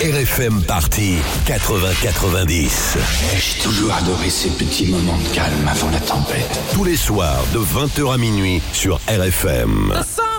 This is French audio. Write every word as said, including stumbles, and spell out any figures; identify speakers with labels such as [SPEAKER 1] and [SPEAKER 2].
[SPEAKER 1] R F M Party quatre-vingts quatre-vingt-dix.
[SPEAKER 2] J'ai toujours adoré ces petits moments de calme avant la tempête.
[SPEAKER 1] Tous les soirs de vingt heures à minuit sur R F M.